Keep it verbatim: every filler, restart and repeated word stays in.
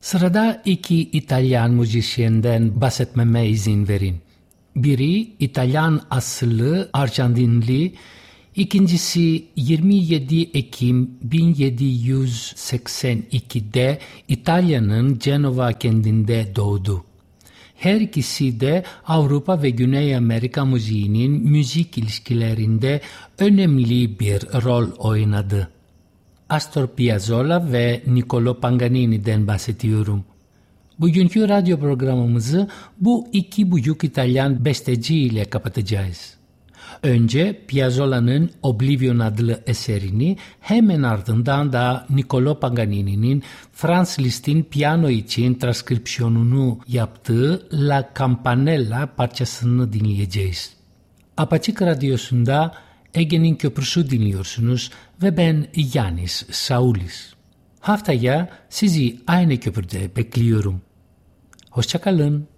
Sırada iki İtalyan müzisyenden bahsetmeme izin verin. Biri İtalyan asıllı Arjantinli, ikincisi yirmi yedi Ekim bin yedi yüz seksen ikide İtalya'nın Cenova kentinde doğdu. Her ikisi de Avrupa ve Güney Amerika müziğinin müzik ilişkilerinde önemli bir rol oynadı. Astor Piazzolla ve Niccolo Paganini'den bahsediyorum. Bugünkü radyo programımızı bu iki büyük İtalyan besteci ile kapatacağız. Önce Piazzolla'nın Oblivion adlı eserini, hemen ardından da Niccolo Paganini'nin Franz Liszt'in piyano için transkripsiyonunu yaptığı La Campanella parçasını dinleyeceğiz. Apaçık Radyosu'nda Ege'nin Köprüsü dinliyorsunuz ve ben Yanis Saulis. Haftaya sizi aynı köprüde bekliyorum. Hoşça kalın.